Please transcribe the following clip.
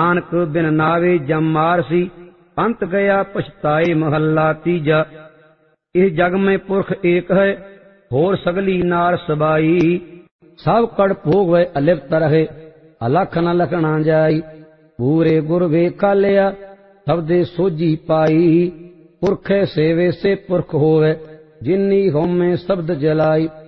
नानक बिन नावे जम मारसी, अंत गया पछताए महला तीजा। इस जग में पुरख एक है, होर सगली नार सबाई। सब कड़ भोग वै अलिप्त रहे, अलख न लखना जाई। पूरे गुर वेखा लिया, सबदे सोझी पाई। पुरखे सेवे से पुरख होवे, जिन्नी होमे शब्द जलाई।